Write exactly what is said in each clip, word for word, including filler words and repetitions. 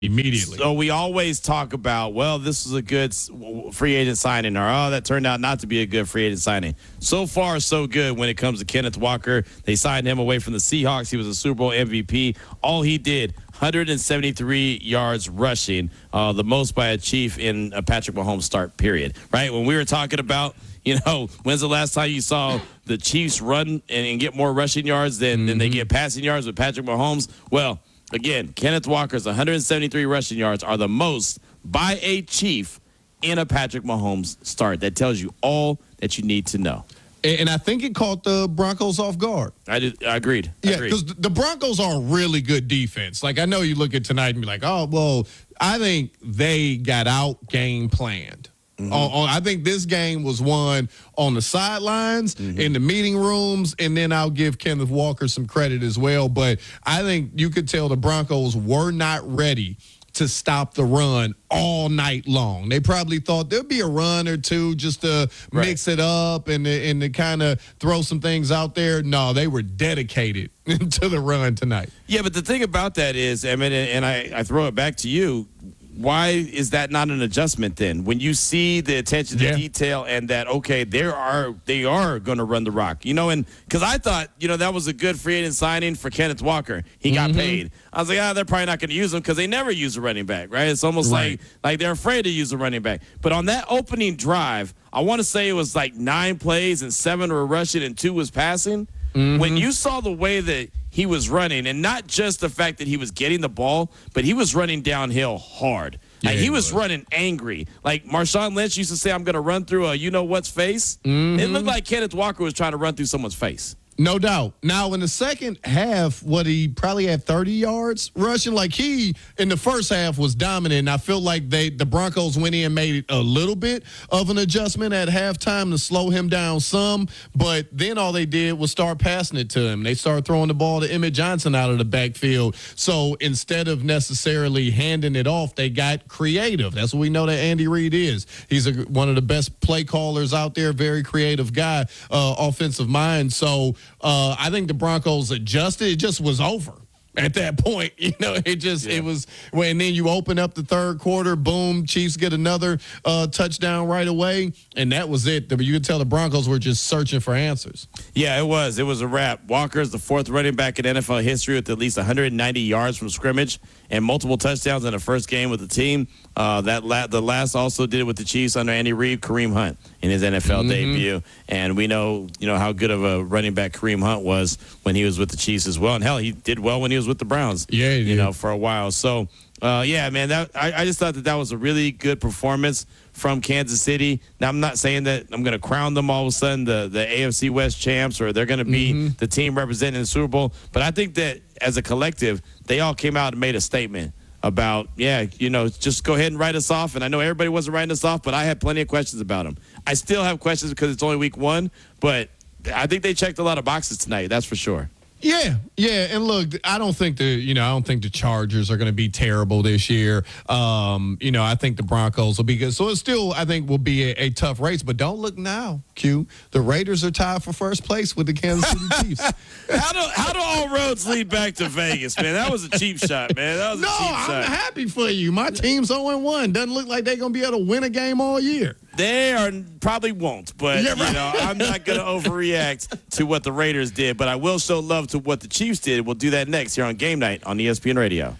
immediately. So we always talk about, well, this was a good free agent signing, or, oh, that turned out not to be a good free agent signing. So far, so good when it comes to Kenneth Walker. They signed him away from the Seahawks. He was a Super Bowl M V P. All he did, one hundred seventy-three yards rushing, uh, the most by a Chief in a Patrick Mahomes start, period. Right? When we were talking about, you know, when's the last time you saw the Chiefs run and, and get more rushing yards than, mm-hmm. than they get passing yards with Patrick Mahomes? Well, again, Kenneth Walker's one hundred seventy-three rushing yards are the most by a Chief in a Patrick Mahomes start. That tells you all that you need to know. And I think it caught the Broncos off guard. I did. I agreed. Yeah, because the Broncos are a really good defense. Like, I know you look at tonight and be like, oh, well, I think they got out game planned. Mm-hmm. On, on, I think this game was won on the sidelines, mm-hmm. in the meeting rooms, and then I'll give Kenneth Walker some credit as well. But I think you could tell the Broncos were not ready to stop the run all night long. They probably thought there'd be a run or two just to right. mix it up and, and to kind of throw some things out there. No, they were dedicated to the run tonight. Yeah, but the thing about that is, I mean, and I, I throw it back to you, why is that not an adjustment then? When you see the attention to yeah. detail and that, okay, there are they are going to run the rock, you know, and because I thought, you know, that was a good free agent signing for Kenneth Walker. He mm-hmm. got paid. I was like, ah, they're probably not going to use him because they never use a running back, right? It's almost right. like like they're afraid to use a running back. But on that opening drive, I want to say it was like nine plays and seven were rushing and two was passing. Mm-hmm. When you saw the way that he was running, and not just the fact that he was getting the ball, but he was running downhill hard. Yeah, like he was, was running angry. Like Marshawn Lynch used to say, I'm going to run through a you-know-what's face. Mm-hmm. It looked like Kenneth Walker was trying to run through someone's face. No doubt. Now, in the second half, what he probably had thirty yards rushing. Like he, in the first half, was dominant. And I feel like they the Broncos went in and made a little bit of an adjustment at halftime to slow him down some. But then all they did was start passing it to him. They started throwing the ball to Emmett Johnson out of the backfield. So instead of necessarily handing it off, they got creative. That's what we know that Andy Reid is. He's a, one of the best play callers out there, very creative guy, uh, offensive mind. So Uh, I think the Broncos adjusted. It just was over at that point. You know, it just, yeah. it was, when then you open up the third quarter, boom, Chiefs get another uh, touchdown right away, and that was it. You could tell the Broncos were just searching for answers. Yeah, it was. It was a wrap. Walker is the fourth running back in N F L history with at least one hundred ninety yards from scrimmage and multiple touchdowns in the first game with the team. Uh, that la- the last also did it with the Chiefs under Andy Reid, Kareem Hunt in his N F L mm-hmm. debut, and we know you know how good of a running back Kareem Hunt was when he was with the Chiefs as well, and hell, he did well when he was with the Browns. Yeah, you did. know, for a while. So, uh, yeah, man, that I, I just thought that that was a really good performance from Kansas City. Now, I'm not saying that I'm going to crown them all of a sudden the the A F C West champs or they're going to be mm-hmm. the team representing the Super Bowl, but I think that as a collective, they all came out and made a statement about, yeah, you know, just go ahead and write us off. And I know everybody wasn't writing us off, but I had plenty of questions about them. I still have questions because it's only week one, but I think they checked a lot of boxes tonight. That's for sure. Yeah, yeah, and look, I don't think the you know I don't think the Chargers are going to be terrible this year. Um, you know, I think the Broncos will be good. So it still, I think, will be a, a tough race. But don't look now, Q. The Raiders are tied for first place with the Kansas City Chiefs. how do how do all roads lead back to Vegas, man? That was a cheap shot, man. That was no, a cheap I'm shot. I'm happy for you. My team's oh and one. Doesn't look like they're going to be able to win a game all year. They are probably won't, but yeah, right. you know I'm not going to overreact to what the Raiders did, but I will show love to what the Chiefs did. We'll do that next here on Game Night on E S P N Radio.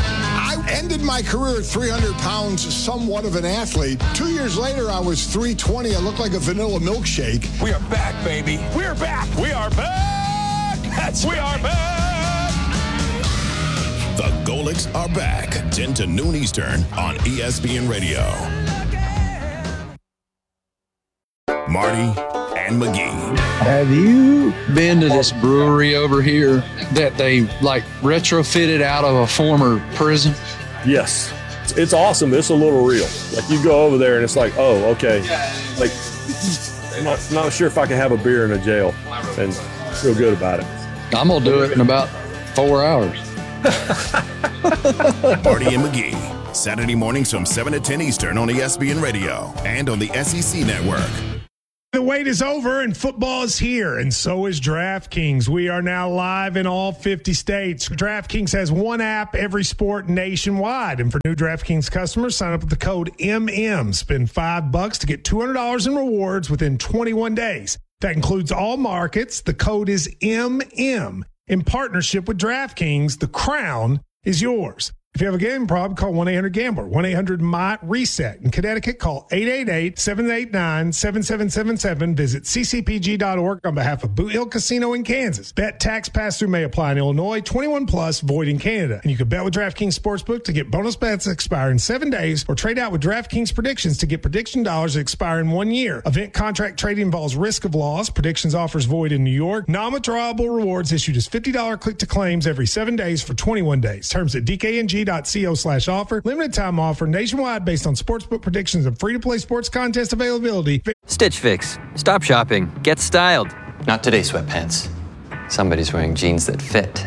I ended my career at three hundred pounds, somewhat of an athlete. Two years later, I was three twenty. I looked like a vanilla milkshake. We are back, baby. We are back. We are back. That's we are back. The Golics are back. ten to noon Eastern on E S P N Radio. Marty and McGee. Have you been to this brewery over here that they like retrofitted out of a former prison? Yes. It's awesome. It's a little real. Like you go over there and it's like, oh, okay. Like I'm not, not sure if I can have a beer in a jail and feel good about it. I'm going to do it in about four hours. Marty and McGee. Saturday mornings from seven to ten Eastern on E S P N Radio and on the S E C Network. The wait is over and football is here, and so is DraftKings. We are now live in all fifty states. DraftKings has one app, every sport nationwide. And for new DraftKings customers, sign up with the code M M. Spend five bucks to get two hundred dollars in rewards within twenty-one days. That includes all markets. The code is M M. In partnership with DraftKings, the crown is yours. If you have a gambling problem, call one eight hundred gambler, one eight hundred M Y reset. In Connecticut, call eight eight eight, seven eight nine, seven seven seven seven. Visit c c p g dot org on behalf of Boot Hill Casino in Kansas. Bet tax pass-through may apply in Illinois, twenty-one plus, void in Canada. And you can bet with DraftKings Sportsbook to get bonus bets that expire in seven days or trade out with DraftKings Predictions to get prediction dollars that expire in one year. Event contract trading involves risk of loss. Predictions offers void in New York. Non-withdrawable rewards issued as fifty dollars click-to-claims every seven days for twenty-one days. Terms at d k n g dot co slash offer. Limited time offer nationwide based on sportsbook predictions and free-to-play sports contest availability. Stitch Fix. Stop shopping. Get styled. Not today, sweatpants. Somebody's wearing jeans that fit.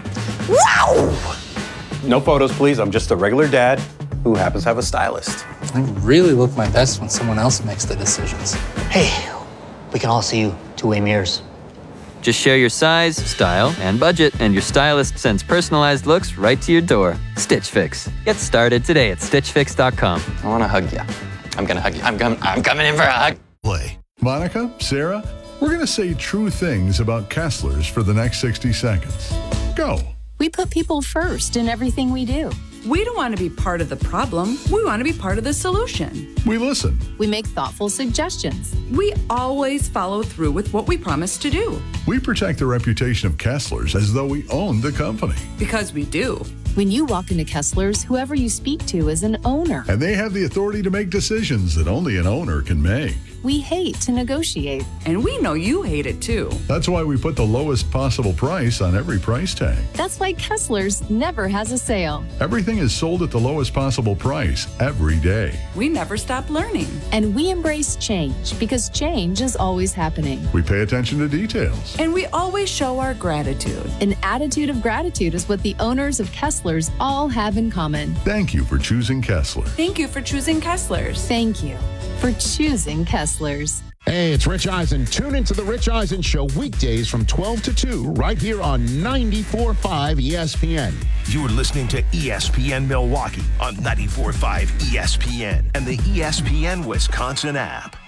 Wow! No photos, please. I'm just a regular dad who happens to have a stylist. I really look my best when someone else makes the decisions. Hey, we can all see you two-way mirrors. Just share your size, style, and budget, and your stylist sends personalized looks right to your door. Stitch Fix. Get started today at stitch fix dot com. I want to hug you. I'm going to hug you. I'm, com- I'm coming in for a hug. Play. Monica, Sarah, we're going to say true things about Kessler's for the next sixty seconds. Go. We put people first in everything we do. We don't want to be part of the problem. We want to be part of the solution. We listen. We make thoughtful suggestions. We always follow through with what we promise to do. We protect the reputation of Kessler's as though we own the company. Because we do. When you walk into Kessler's, whoever you speak to is an owner. And they have the authority to make decisions that only an owner can make. We hate to negotiate. And we know you hate it too. That's why we put the lowest possible price on every price tag. That's why Kessler's never has a sale. Everything is sold at the lowest possible price every day. We never stop learning. And we embrace change because change is always happening. We pay attention to details. And we always show our gratitude. An attitude of gratitude is what the owners of Kessler's all have in common. Thank you for choosing Kessler. Thank you for choosing Kessler's. Thank you for choosing Kessler's. Hey, it's Rich Eisen. Tune into the Rich Eisen Show weekdays from twelve to two right here on ninety-four point five E S P N. You're listening to E S P N Milwaukee on ninety-four point five E S P N and the E S P N Wisconsin app.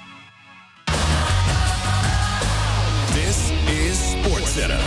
This is SportsCenter.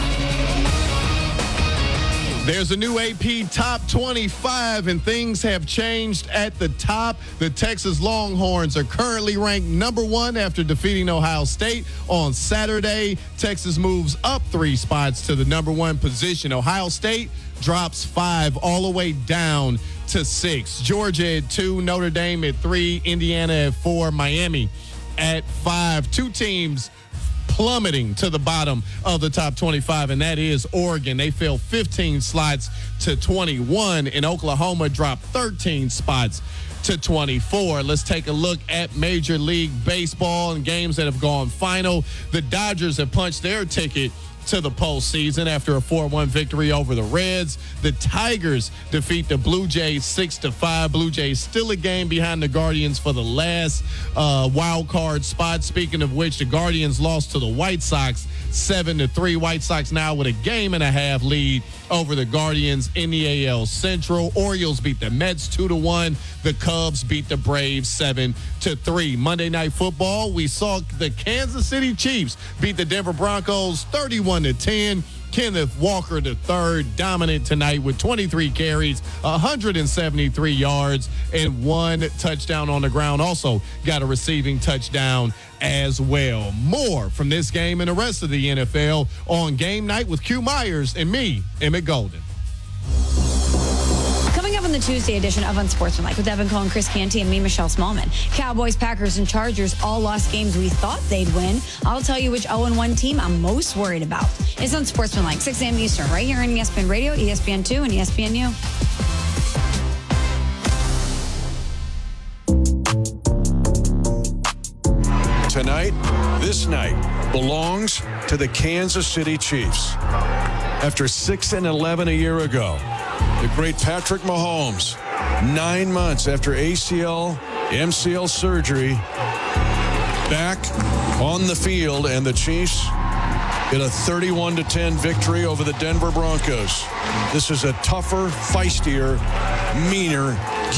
There's a new A P Top twenty-five, and things have changed at the top. The Texas Longhorns are currently ranked number one after defeating Ohio State on Saturday. Texas moves up three spots to the number one position. Ohio State drops five all the way down to six. Georgia at two, Notre Dame at three, Indiana at four, Miami at five. Two teams plummeting to the bottom of the top twenty-five, and that is Oregon. They fell fifteen slots to twenty-one, and Oklahoma dropped thirteen spots to twenty-four. Let's take a look at Major League Baseball and games that have gone final. The Dodgers have punched their ticket to the postseason after a four one victory over the Reds. The Tigers defeat the Blue Jays six to five. Blue Jays still a game behind the Guardians for the last uh, wild card spot. Speaking of which, the Guardians lost to the White Sox seven to three. White Sox now with a game and a half lead over the Guardians in the A L Central. Orioles beat the Mets two to one. The Cubs beat the Braves seven to three. Monday Night Football, we saw the Kansas City Chiefs beat the Denver Broncos thirty-one to ten. Kenneth Walker the third dominant tonight with twenty-three carries, one hundred seventy-three yards, and one touchdown on the ground. Also got a receiving touchdown as well. More from this game and the rest of the N F L on Game Night with Q Myers and me, Emmett Golden. Coming up on the Tuesday edition of Unsportsmanlike with Evan Cohen, Chris Canty, and me, Michelle Smallman. Cowboys, Packers, and Chargers all lost games we thought they'd win. I'll tell you which oh and one team I'm most worried about. It's Unsportsmanlike, six a.m. Eastern, right here on E S P N Radio, E S P N two, and E S P N U. Tonight, this night, belongs to the Kansas City Chiefs. After six and eleven a year ago, the great Patrick Mahomes, nine months after A C L, M C L surgery, back on the field, and the Chiefs get a thirty-one to ten victory over the Denver Broncos. This is a tougher, feistier, meaner